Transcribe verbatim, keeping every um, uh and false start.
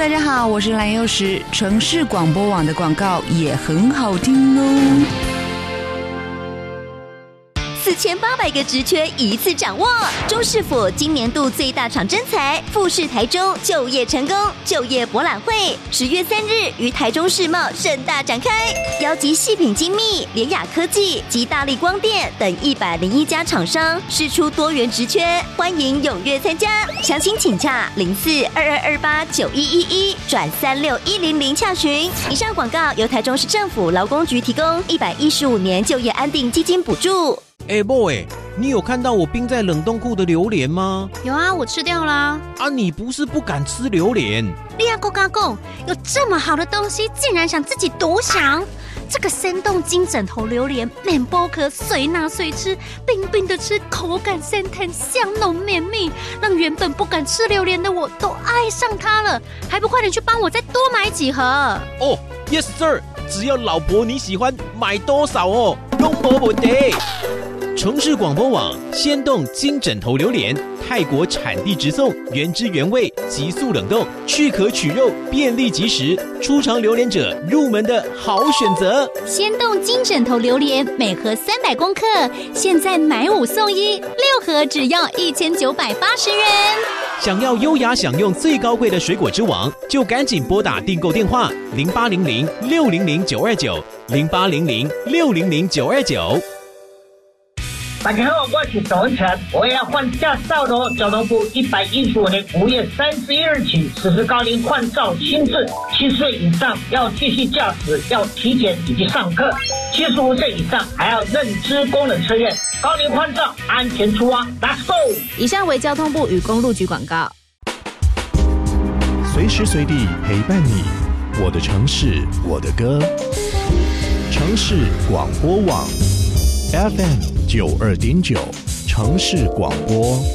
大家好，我是蓝幼时。城市广播网的广告也很好听哦。 四千八百个职缺一次掌握，中市府今年度最大场征才富士台中就业成功就业博览会，十月三日于台中世贸盛大展开，邀集细品精密、联雅科技及大力光电等一百零一家厂商，释出多元职缺，欢迎踊跃参加。详情请洽零四二二二八九一一一转三六一零零洽询。以上广告由台中市政府劳工局提供，一百一十五年就业安定基金补助。 哎 boy， 你有看到我冰在冷冻库的榴莲吗？ 有啊，我吃掉啦。 啊，你不是不敢吃榴莲？ 你阿公阿公，有这么好的东西，竟然想自己独享？这个生动金枕头榴莲，免剥壳，随拿随吃，冰冰的吃，口感鲜甜，香浓绵密，让原本不敢吃榴莲的我都爱上它了。还不快点去帮我再多买几盒？ 哦 ，Yes sir， 只要老婆你喜欢，买多少哦，都没问题。城市广播网鲜冻金枕头榴莲，泰国产地直送，原汁原味，急速冷冻，去壳取肉，便利即食，初尝榴莲者入门的好选择。 鲜冻金枕头榴莲每盒三百公克，现在买五送一，六盒只要一千九百八十元。 想要优雅享用最高贵的水果之王，就赶紧拨打订购电话零八零零六零零九二九零八零零六零零九二九。 大家好，我是董文成，我也要换驾照喽。交通部一百一十五年五月三十一日起实施高龄换照新制，七十岁以上要继续驾驶，要体检以及上课；七十五岁以上还要认知功能测验。高龄换照，安全出发 ，Let's go！ 以上为交通部与公路局广告。 随时随地陪伴你，我的城市，我的歌。城市广播网 F M 九二点九，城市广播。